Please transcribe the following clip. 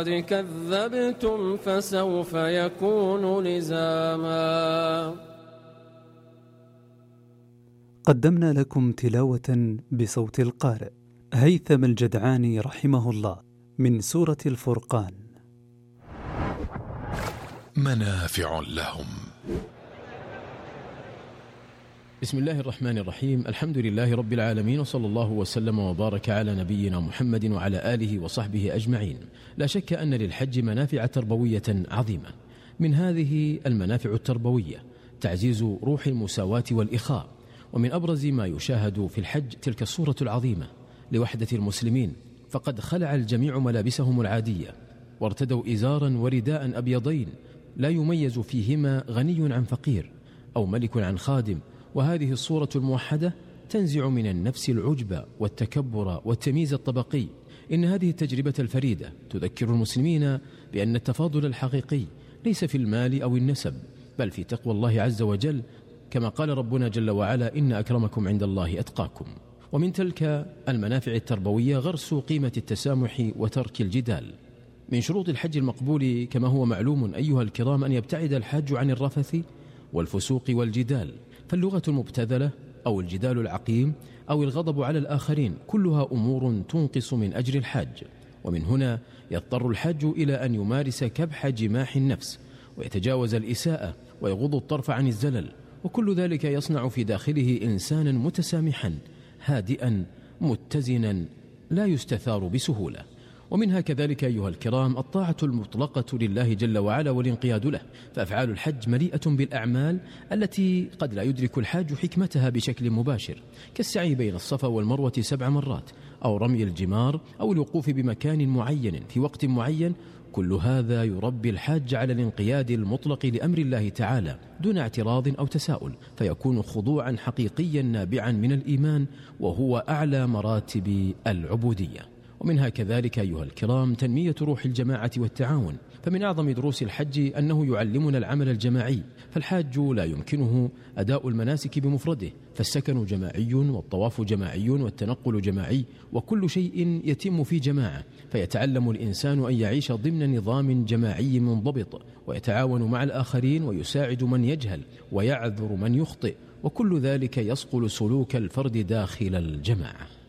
كذبتم فسوف يكون لزاما. قدمنا لكم تلاوة بصوت القارئ هيثم الجدعاني رحمه الله من سورة الفرقان. منافع لهم. بسم الله الرحمن الرحيم. الحمد لله رب العالمين، وصلى الله وسلم وبارك على نبينا محمد وعلى آله وصحبه أجمعين. لا شك أن للحج منافع تربوية عظيمة. من هذه المنافع التربوية تعزيز روح المساواة والإخاء، ومن أبرز ما يشاهد في الحج تلك الصورة العظيمة لوحدة المسلمين، فقد خلع الجميع ملابسهم العادية وارتدوا إزارا ورداء أبيضين لا يميز فيهما غني عن فقير أو ملك عن خادم. وهذه الصورة الموحدة تنزع من النفس العجب والتكبر والتمييز الطبقي. إن هذه التجربة الفريدة تذكر المسلمين بأن التفاضل الحقيقي ليس في المال أو النسب، بل في تقوى الله عز وجل، كما قال ربنا جل وعلا: إن أكرمكم عند الله أتقاكم. ومن تلك المنافع التربوية غرس قيمة التسامح وترك الجدال. من شروط الحج المقبول كما هو معلوم أيها الكرام أن يبتعد الحاج عن الرفث والفسوق والجدال، فاللغة المبتذلة أو الجدال العقيم أو الغضب على الآخرين كلها أمور تنقص من أجر الحاج. ومن هنا يضطر الحاج إلى أن يمارس كبح جماح النفس ويتجاوز الإساءة ويغض الطرف عن الزلل، وكل ذلك يصنع في داخله إنسانا متسامحا هادئا متزنا لا يستثار بسهولة. ومنها كذلك أيها الكرام الطاعة المطلقة لله جل وعلا والانقياد له، فأفعال الحج مليئة بالأعمال التي قد لا يدرك الحاج حكمتها بشكل مباشر، كالسعي بين الصفا والمروة 7 مرات، أو رمي الجمار، أو الوقوف بمكان معين في وقت معين. كل هذا يربي الحاج على الانقياد المطلق لأمر الله تعالى دون اعتراض أو تساؤل، فيكون خضوعا حقيقيا نابعا من الإيمان، وهو أعلى مراتب العبودية. ومنها كذلك أيها الكرام تنمية روح الجماعة والتعاون، فمن أعظم دروس الحج أنه يعلمنا العمل الجماعي، فالحاج لا يمكنه أداء المناسك بمفرده، فالسكن جماعي والطواف جماعي والتنقل جماعي، وكل شيء يتم في جماعة، فيتعلم الإنسان أن يعيش ضمن نظام جماعي منضبط، ويتعاون مع الآخرين ويساعد من يجهل ويعذر من يخطئ، وكل ذلك يصقل سلوك الفرد داخل الجماعة.